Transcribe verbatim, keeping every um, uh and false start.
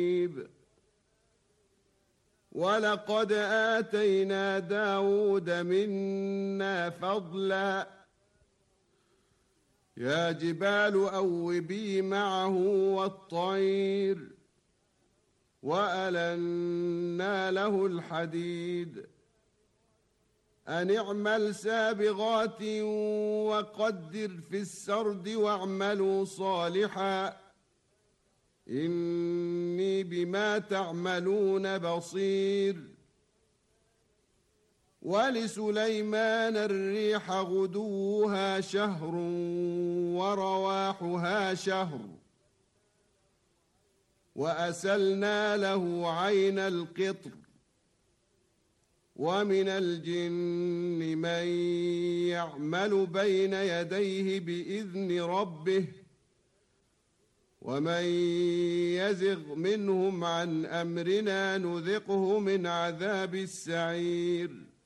ولقد آتينا داود منا فضلا يا جبال أوبي معه والطير وألنا له الحديد أن اعمل سابغات وقدر في السرد واعملوا صالحا إني بما تعملون بصير. ولسليمان الريح غدوها شهر ورواحها شهر وأسلنا له عين القطر ومن الجن من يعمل بين يديه بإذن ربه ومن يزغ منهم عن أمرنا نذقه من عذاب السعير.